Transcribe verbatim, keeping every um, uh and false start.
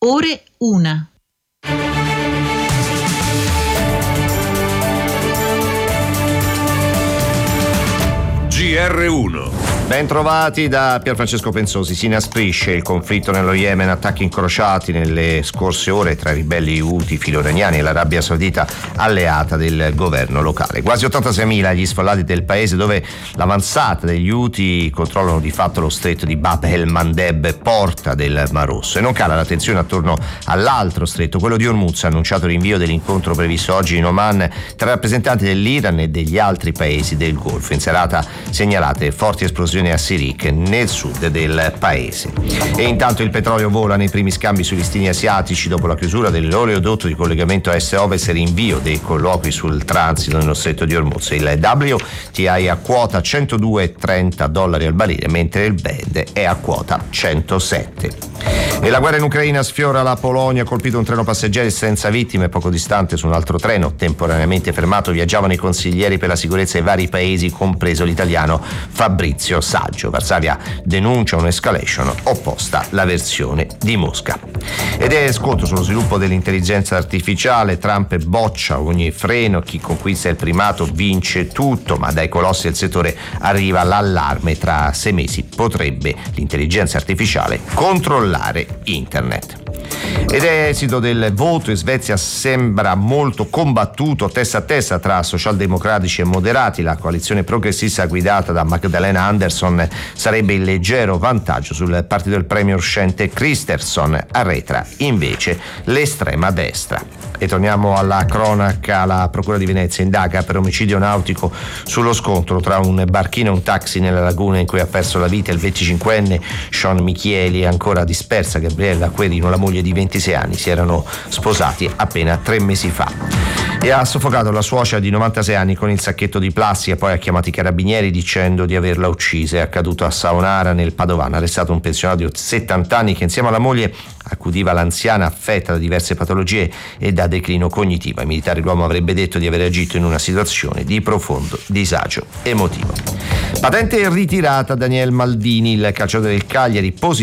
ore una. G R uno. Ben trovati da Pierfrancesco Pensosi. Si inasprisce il conflitto nello Yemen, attacchi incrociati nelle scorse ore tra i ribelli Houthi filo-iraniani e l'Arabia Saudita alleata del governo locale. Quasi ottantaseimila gli sfollati del paese, dove l'avanzata degli Houthi controllano di fatto lo stretto di Bab el-Mandeb, porta del Mar Rosso, e non cala la tensione attorno all'altro stretto, quello di Hormuz. Ha annunciato il rinvio dell'incontro previsto oggi in Oman tra rappresentanti dell'Iran e degli altri paesi del Golfo. In serata segnalate forti esplosioni a Sirik nel sud del paese. E intanto il petrolio vola nei primi scambi sui listini asiatici dopo la chiusura dell'oleodotto di collegamento est-ovest e rinvio dei colloqui sul transito nello stretto di Hormuz. Il W T I a quota centodue virgola trenta dollari al barile, mentre il Brent è a quota centosette. E la guerra in Ucraina sfiora la Polonia. Colpito un treno passeggeri senza vittime. Poco distante, su un altro treno temporaneamente fermato, viaggiavano i consiglieri per la sicurezza dei vari paesi, compreso l'italiano Fabrizio Saggio. Varsavia denuncia un'escalation opposta alla versione di Mosca. Ed è scontro sullo sviluppo dell'intelligenza artificiale. Trump boccia ogni freno, chi conquista il primato vince tutto, ma dai colossi del settore arriva l'allarme: tra sei mesi potrebbe l'intelligenza artificiale controllare internet. Ed è esito del voto in Svezia sembra molto combattuto, testa a testa tra socialdemocratici e moderati. La coalizione progressista guidata da Magdalena Andersson sarebbe in leggero vantaggio sul partito del premier uscente Kristersson, arretra invece l'estrema destra. E torniamo alla cronaca. La procura di Venezia indaga per omicidio nautico sullo scontro tra un barchino e un taxi nella laguna in cui ha perso la vita il venticinquenne Sean Michieli e ancora dispersa Gabriella Querino, la moglie di ventisei anni. Si erano sposati appena tre mesi fa. E ha soffocato la suocera di novantasei anni con il sacchetto di plastica, poi ha chiamato i carabinieri dicendo di averla uccisa. È accaduto a Saonara nel Padovano. Arrestato un pensionato di settanta anni che insieme alla moglie accudiva l'anziana affetta da diverse patologie e da declino cognitivo. Ai militari l'uomo avrebbe detto di aver agito in una situazione di profondo disagio emotivo. Patente ritirata Daniel Maldini, il calciatore del Cagliari, positivo